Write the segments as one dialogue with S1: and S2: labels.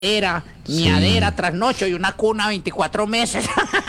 S1: Era miadera, trasnocho y una cuna 24 meses.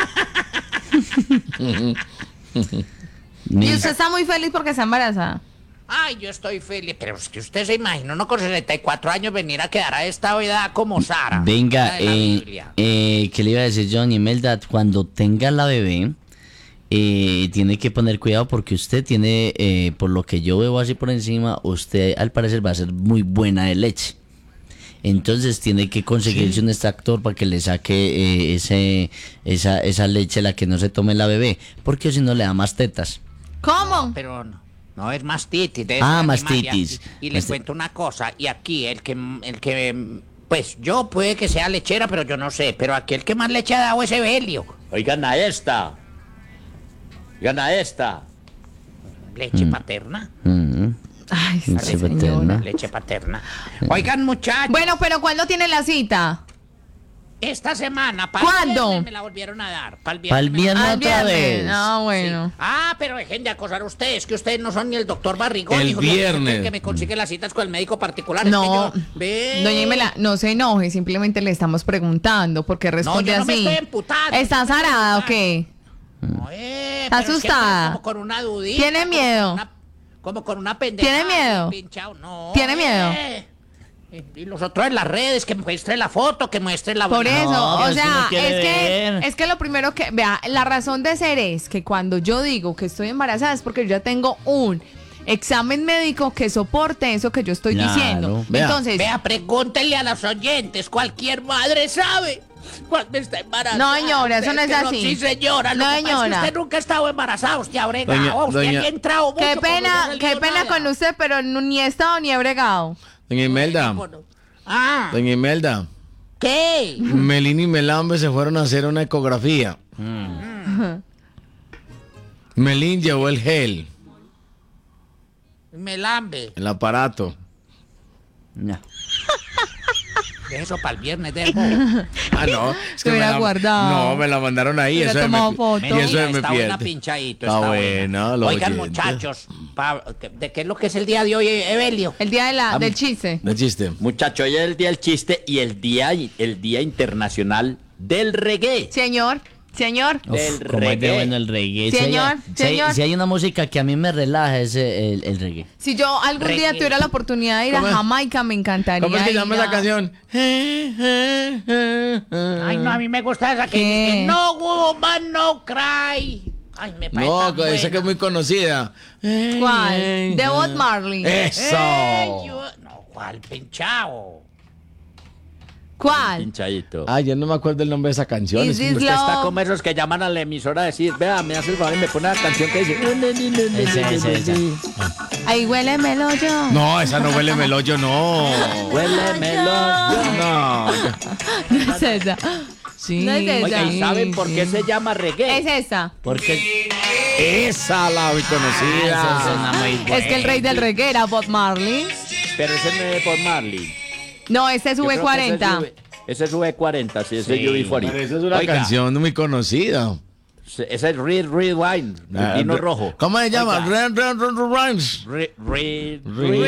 S2: Y usted está muy feliz porque está embarazada.
S1: Ay, yo estoy feliz, pero es que usted se imagina uno con 64 años venir a quedar a esta edad como Sara.
S3: Venga,
S1: la de la Biblia.
S3: ¿qué le iba a decir John Imelda? Cuando tenga la bebé, tiene que poner cuidado porque usted tiene, por lo que yo veo así por encima, usted al parecer va a ser muy buena de leche. Entonces tiene que conseguirse un extractor para que le saque esa leche, la que no se tome la bebé, porque si no le da más tetas.
S2: ¿Cómo?
S1: Pero no es mastitis.
S3: Mastitis.
S1: Y les cuento una cosa, y aquí el que, pues yo puede que sea lechera, pero yo no sé, pero aquí el que más leche ha dado es Evelio.
S4: Oigan a esta.
S1: Leche paterna.
S2: Ay,
S3: Leche
S2: esta señora.
S3: paterna.
S1: Leche paterna. Oigan, muchachos.
S2: Bueno, pero ¿cuándo tiene la cita?
S1: Esta semana, para
S2: ¿Cuándo?
S1: me la volvieron a dar. Para el
S3: Para el viernes
S2: Al
S3: otra
S2: viernes.
S3: vez.
S2: Ah, bueno.
S1: Sí. Ah, pero dejen de acosar ustedes, que ustedes no son ni el doctor Barrigón.
S5: El
S1: hijo de-
S5: viernes.
S1: Que me consigue las citas con el médico particular. Es
S2: No,
S1: que yo- Ve.
S2: doña Imela, no se enoje, simplemente le estamos preguntando porque responde
S1: yo no me
S2: así.
S1: estoy emputando,
S2: ¿Está
S1: yo no me estoy
S2: zarada o
S1: emputando.
S2: qué?
S1: No,
S2: ¿Está
S1: pero es que
S2: asustada?
S1: como con una dudita.
S2: ¿Tiene
S1: como
S2: miedo?
S1: con como con una pendeja.
S2: ¿Tiene miedo?
S1: Pinchado. No,
S2: ¿Tiene miedo?
S1: Y los otros en las redes, que muestre la foto, que muestre la...
S2: Por eso,
S3: No, pero
S2: o
S3: es que
S2: sea,
S3: no quiere ver.
S2: es que lo primero que, vea, la razón de ser es que cuando yo digo que estoy embarazada es porque yo ya tengo un examen médico que soporte eso que yo estoy
S3: Claro.
S2: diciendo.
S5: Vea.
S2: Entonces,
S1: Vea, pregúntenle a los oyentes, cualquier madre sabe cuando está embarazada.
S2: No, señora, eso no es
S1: Que
S2: así.
S1: Sí, señora,
S2: No,
S1: lo que pasa es
S2: señora.
S1: que usted nunca ha estado embarazada, usted ha bregado, usted
S5: doña-
S1: ha entrado mucho,
S2: qué
S1: pero no
S2: pena,
S1: salió
S2: qué pena
S1: nada.
S2: con usted, pero ni he estado ni he bregado.
S5: Doña Imelda,
S1: Ah,
S5: doña Imelda,
S1: ¿qué?
S5: Melina y Melambe se fueron a hacer una ecografía. Melín llevó el gel,
S1: Me lambe.
S5: el aparato.
S3: No.
S1: Eso para el viernes del
S5: Ah, no, es
S2: Se hubiera guardado.
S5: No, me la mandaron ahí.
S2: Hubiera
S5: Eso de
S2: tomado
S5: me,
S2: foto.
S5: y eso de me
S1: está buena
S5: pierde.
S1: pinchadito,
S5: Está
S1: está
S5: buena,
S1: buena.
S5: los
S1: Oigan,
S5: oyentes.
S1: muchachos, ¿de qué es lo que es el día de hoy, Evelio?
S2: El día del chiste.
S5: No chiste.
S4: Muchacho, hoy es el día del chiste y el día internacional del reggae.
S2: Señor.
S3: Uf,
S4: Del
S3: como es de
S4: reggae.
S3: bueno el reggae.
S2: Señor,
S3: Si hay una música que a mí me relaja es el reggae.
S2: Si yo algún día
S1: Reggae.
S2: tuviera la oportunidad de ir a
S5: ¿Cómo es?
S2: Jamaica, me encantaría.
S5: ¿Cómo es que
S2: ir
S5: llama
S2: a-
S5: esa canción?
S1: Ay, no, a mí me gusta esa
S2: ¿Qué?
S1: que no woman, no cry. Ay, me parece
S5: No,
S1: tan
S5: esa que es
S1: buena.
S5: muy conocida.
S2: ¿Cuál? De Bob Marley.
S5: Eso.
S1: No, ¿cuál pinchao?
S2: ¿Cuál?
S4: Pinchadito.
S5: Ay, yo no me acuerdo el nombre de esa canción.
S2: Is
S5: Es
S2: this
S5: como-
S4: Usted está
S2: love?
S4: como esos que llaman a la emisora a decir, vea, me hace el favor y me pone una canción que dice...
S3: Esa.
S2: Ahí huele yo.
S5: No, esa no huele melollo, no.
S4: Huélemelo.
S5: No.
S2: No es esa.
S5: Sí.
S2: No es esa.
S4: Oiga, ¿y saben por qué se llama reggae?
S2: Es esa.
S3: Porque
S5: Esa la muy
S3: esa
S5: conocida.
S3: suena muy buena.
S2: Es que el rey del reggae era Bob Marley.
S4: Pero ese no es Bob Marley.
S2: No, este es
S4: Yo creo que
S2: V40.
S4: Ese es V40, sí, ese es
S3: Sí,
S4: UB40.
S5: Pero esa es una
S4: Oiga,
S5: canción muy conocida.
S4: ese es Red Wine, el vino rojo.
S5: ¿Cómo se llama?
S4: Oiga.
S5: Red Rhymes.
S4: Red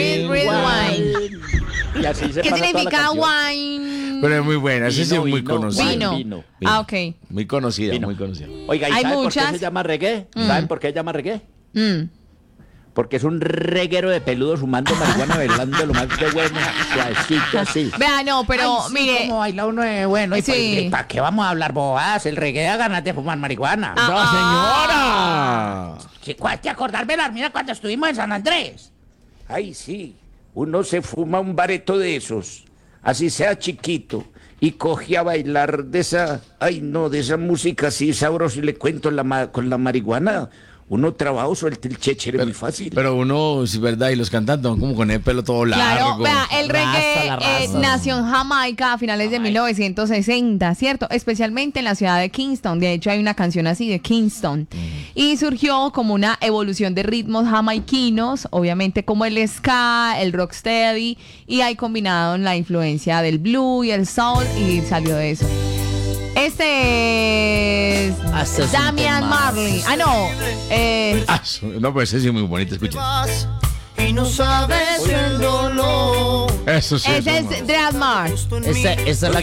S2: Wine.
S4: Y así se
S2: ¿Qué
S4: pasa toda la
S2: significa
S4: canción.
S2: wine?
S5: Pero es muy buena, esa sí es muy
S4: Vino,
S5: conocida.
S2: Vino.
S4: Vino.
S2: Ah, ok.
S5: Muy conocida,
S4: Vino.
S5: muy conocida.
S4: Oiga, ¿y
S2: Hay
S4: saben por
S2: muchas.
S4: qué se llama reggae? ¿Saben por qué se llama reggae?
S2: Mm.
S4: Porque es un reguero de peludos fumando marihuana, bailando lo más de bueno, suavecito así.
S2: Vea, no, pero
S1: Ay, sí,
S2: mire.
S1: como baila uno de bueno.
S2: Sí.
S1: ¿Para qué vamos a hablar bobadas? El reggae da ganas de fumar marihuana.
S5: ¡No, señora!
S1: ¿Qué te acordarme la mira cuando estuvimos en San Andrés?
S6: Ay, sí, uno se fuma un bareto de esos, así sea chiquito, y coge a bailar de esa, ay no, de esa música así sabrosa y le cuento con la marihuana. Uno trabajo suelta el chéchere muy fácil.
S5: Pero uno, sí, verdad, y los cantantes van como con el pelo todo
S2: Claro,
S5: largo.
S2: vea, el
S3: Rasta,
S2: reggae
S3: la raza.
S2: nació en Jamaica a finales de 1960, ¿cierto? Especialmente en la ciudad de Kingston. De hecho, hay una canción así de Kingston. Y surgió como una evolución de ritmos jamaiquinos, obviamente como el ska, el rocksteady, y hay combinado la influencia del blue y el soul, y salió de eso. Este es
S3: Hasta es un
S2: Damian
S3: temazo.
S2: Marley. Ah, no.
S5: Ah, no, pues ese sí es muy bonito, escuchen.
S7: Y no sabes el dolor
S5: Eso sí.
S2: Ese es Dread Mars.
S3: Esa es la